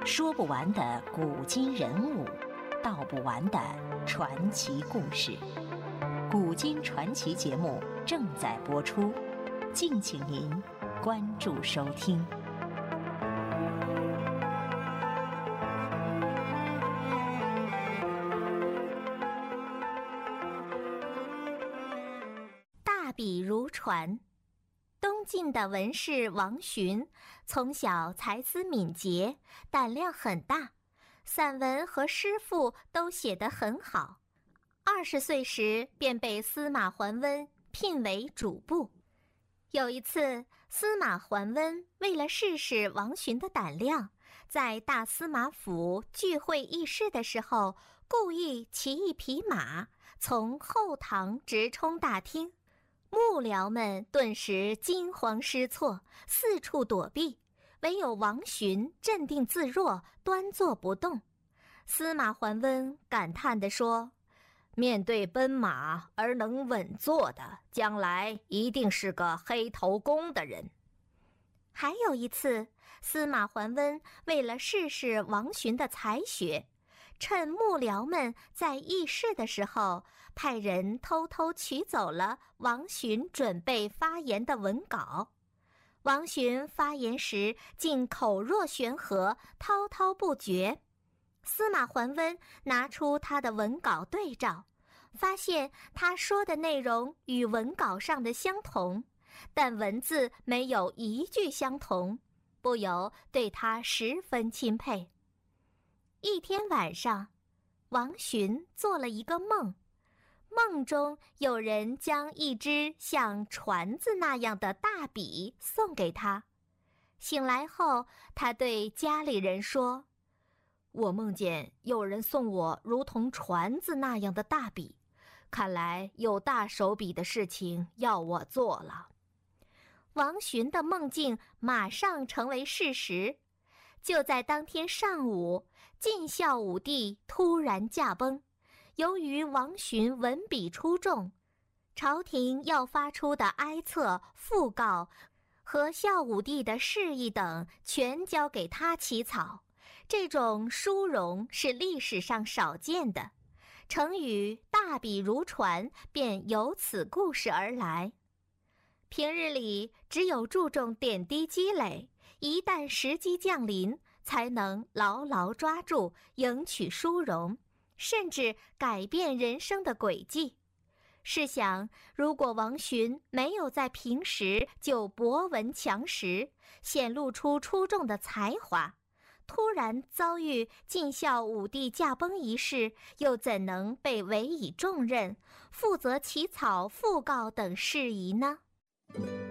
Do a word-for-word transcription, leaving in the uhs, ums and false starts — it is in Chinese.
说不完的古今人物，道不完的传奇故事。古今传奇节目正在播出，敬请您关注收听。 大笔如船。东晋的文士王洵从小才思敏捷，胆量很大，散文和诗赋都写得很好。二十岁时便被司马桓温聘为主簿。有一次，司马桓温为了试试王洵的胆量，在大司马府聚会议事的时候，故意骑一匹马，从后堂直冲大厅。幕僚们顿时惊慌失措，四处躲避，唯有王洵镇定自若，端坐不动。司马桓温感叹地说：“面对奔马而能稳坐的，将来一定是个黑头公的人。”还有一次，司马桓温为了试试王洵的才学，趁幕僚们在议事的时候，派人偷偷取走了王洵准备发言的文稿。王洵发言时竟口若悬河，滔滔不绝。司马桓温拿出他的文稿对照，发现他说的内容与文稿上的相同，但文字没有一句相同，不由对他十分钦佩。一天晚上，王洵做了一个梦，梦中有人将一支像船子那样的大笔送给他。醒来后，他对家里人说：“我梦见有人送我如同船子那样的大笔，看来有大手笔的事情要我做了。”王洵的梦境马上成为事实。就在当天上午，晋孝武帝突然驾崩。由于王洵文笔出众，朝廷要发出的哀册、讣告和孝武帝的示意等全交给他起草。这种殊荣是历史上少见的，成语大笔如船便由此故事而来。平日里只有注重点滴积累，一旦时机降临，才能牢牢抓住，赢取殊荣，甚至改变人生的轨迹。试想，如果王洵没有在平时就博闻强识，显露出出众的才华，突然遭遇晋孝武帝驾崩一事，又怎能被委以重任，负责起草讣告等事宜呢？